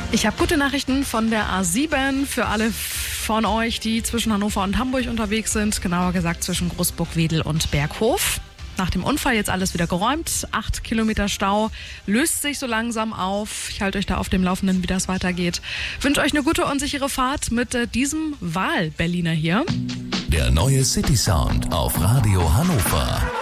Ich habe gute Nachrichten von der A7 für alle von euch, die zwischen Hannover und Hamburg unterwegs sind. Genauer gesagt zwischen Großburg-Wedel und Berghof. Nach dem Unfall jetzt alles wieder geräumt. 8 Kilometer Stau löst sich so langsam auf. Ich halte euch da auf dem Laufenden, wie das weitergeht. Wünsche euch eine gute und sichere Fahrt mit diesem Wahl-Berliner hier. Der neue City Sound auf Radio Hannover.